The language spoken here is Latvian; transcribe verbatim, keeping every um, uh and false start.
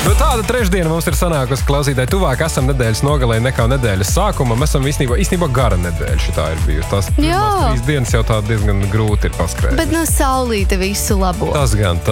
Nu, tāda trešdiena mums ir sanākusi klausītāji. Tuvāk esam nedēļas nogalē nekā nedēļas sākuma. Mēs esam īstenībā, īstenībā gara nedēļa šitā ir bijusi. Tās pirmās trīs dienas jau tā diezgan grūti ir paskrēt. Bet no saulīte visu labo. Tas gan.